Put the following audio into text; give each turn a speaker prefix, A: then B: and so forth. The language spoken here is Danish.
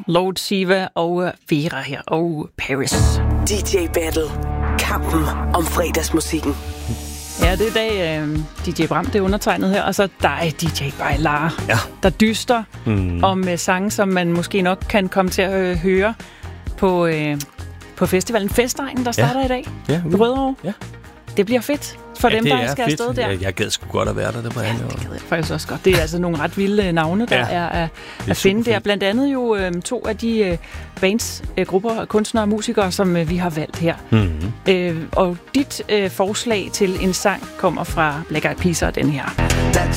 A: Lord Siva og Vera her og Paris.
B: DJ Battle. Kampen om fredagsmusikken.
A: Ja, det er i dag DJ Bram, det er undertegnet her, og så dig, DJ Bailar, der dyster om sange, som man måske nok kan komme til at høre på festivalen Festegnen, der starter i dag.
C: Ja,
A: Rødovre.
C: Ja.
A: Det bliver fedt for dem, der skal afsted der.
C: Jeg gad sgu godt at være der. Det gad
A: jeg faktisk også godt. Det er altså nogle ret vilde navne, der er at finde der. Blandt andet jo 2 af de bands, grupper, kunstnere og musikere, som vi har valgt her. Og dit forslag til en sang kommer fra Black Eyed Peas og den her.